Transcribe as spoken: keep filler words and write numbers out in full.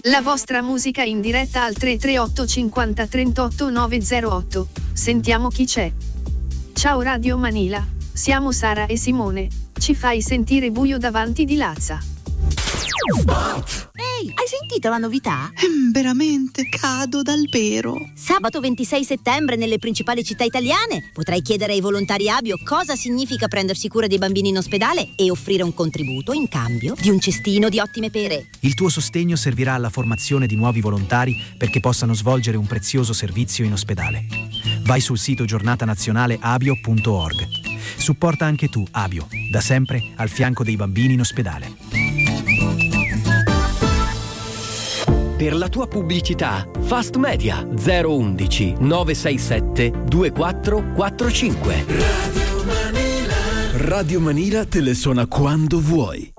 La vostra musica in diretta al tre tre otto cinquanta trentotto nove zero otto. Sentiamo chi c'è. Ciao Radio Manila, siamo Sara e Simone. Ci fai sentire buio davanti di Lazza. Ehi, hai sentito la novità? Mm, veramente cado dal pero. Sabato ventisei settembre nelle principali città italiane potrai chiedere ai volontari Abio cosa significa prendersi cura dei bambini in ospedale e offrire un contributo in cambio di un cestino di ottime pere. Il tuo sostegno servirà alla formazione di nuovi volontari perché possano svolgere un prezioso servizio in ospedale. Vai sul sito giornatanazionale abio punto org. Supporta anche tu Abio, da sempre al fianco dei bambini in ospedale. Per la tua pubblicità, Fast Media zero undici nove sei sette due quattro quattro cinque. Radio Manila. Radio Manila te le suona quando vuoi.